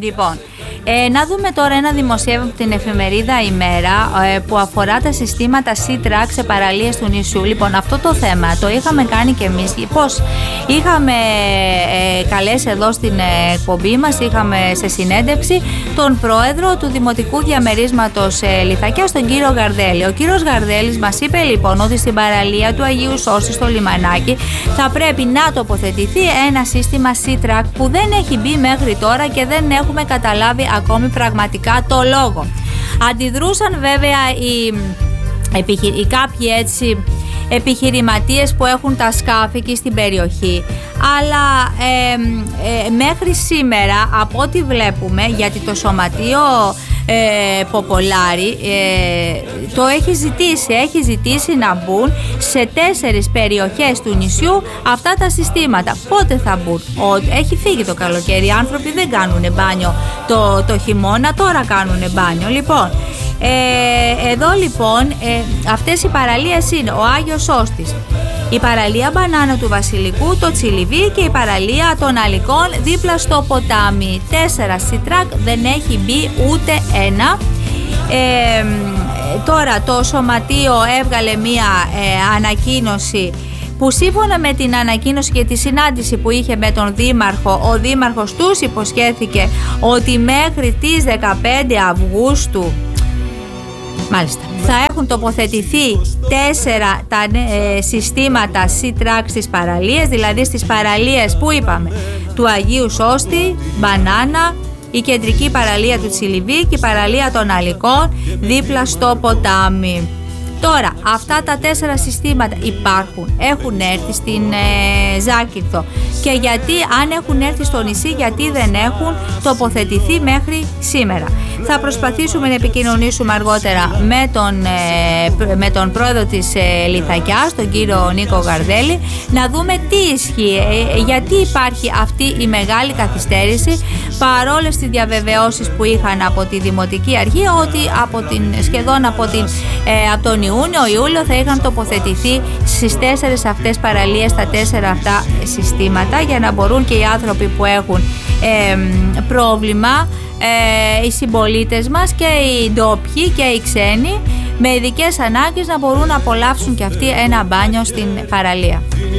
Λοιπόν, να δούμε τώρα ένα δημοσίευμα από την εφημερίδα Ημέρα που αφορά τα συστήματα Sea-Track σε παραλίες του νησιού. Λοιπόν, αυτό το θέμα το είχαμε κάνει και εμείς. Πώς είχαμε καλέσει εδώ στην εκπομπή μας, είχαμε σε συνέντευξη τον πρόεδρο του Δημοτικού Διαμερίσματος Λιθακιάς, τον κύριο Γαρδέλη. Ο κύριος Γαρδέλης μας είπε λοιπόν ότι στην παραλία του Αγίου Σώστη στο λιμανάκι θα πρέπει να τοποθετηθεί ένα σύστημα Sea-Track που δεν έχει μπει μέχρι τώρα και δεν έχουμε καταλάβει ακόμη πραγματικά το λόγο. Αντιδρούσαν βέβαια οι κάποιοι έτσι επιχειρηματίες που έχουν τα σκάφη εκεί στην περιοχή, αλλά μέχρι σήμερα από ό,τι βλέπουμε, γιατί το σωματείο Ποπολάρη το έχει ζητήσει να μπουν σε 4 περιοχές του νησιού αυτά τα συστήματα. Πότε θα μπουν? Έχει φύγει το καλοκαίρι, οι άνθρωποι δεν κάνουν μπάνιο το χειμώνα, τώρα κάνουν μπάνιο. Λοιπόν, εδώ λοιπόν αυτές οι παραλίες είναι ο Άγιος Σώστης, η παραλία Μπανάνα του Βασιλικού, το Τσιλιβί και η παραλία των Αλικών δίπλα στο ποτάμι. 4 Sea-Track, δεν έχει μπει ούτε ένα. Τώρα το σωματείο έβγαλε μία ανακοίνωση που σύμφωνα με την ανακοίνωση και τη συνάντηση που είχε με τον Δήμαρχο, ο Δήμαρχος τους υποσχέθηκε ότι μέχρι τις 15 Αυγούστου μάλιστα θα έχουν τοποθετηθεί 4 τα συστήματα Sea-Track στις παραλίες, δηλαδή στις παραλίες που είπαμε του Αγίου Σώστη, Μπανάνα, η κεντρική παραλία του Τσιλιβί και η παραλία των Αλικών δίπλα στο ποτάμι. Τώρα, αυτά τα 4 συστήματα υπάρχουν, έχουν έρθει στην Ζάκυνθο, και γιατί αν έχουν έρθει στο νησί, γιατί δεν έχουν τοποθετηθεί μέχρι σήμερα. Θα προσπαθήσουμε να επικοινωνήσουμε αργότερα με τον πρόεδρο της Λιθακιάς, τον κύριο Νίκο Γαρδέλη, να δούμε τι ισχύει, γιατί υπάρχει αυτή η μεγάλη καθυστέρηση, παρόλες τις διαβεβαιώσεις που είχαν από τη Δημοτική Αρχή ότι σχεδόν από τον Ιούλιο θα είχαν τοποθετηθεί στις 4 αυτές παραλίες τα 4 αυτά συστήματα, για να μπορούν και οι άνθρωποι που έχουν πρόβλημα, οι συμπολίτες μας και οι ντόπιοι και οι ξένοι με ειδικές ανάγκες, να μπορούν να απολαύσουν και αυτοί ένα μπάνιο στην παραλία.